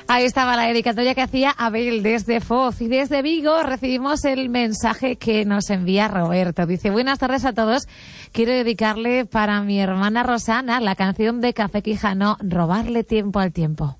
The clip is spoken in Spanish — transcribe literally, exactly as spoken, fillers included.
Ahí estaba la dedicatoria que hacía Abel desde Foz. Y desde Vigo recibimos el mensaje que nos envía Roberto. Dice: buenas tardes a todos. Quiero dedicarle para mi hermana Rosana la canción de Café Quijano, Robarle tiempo al tiempo.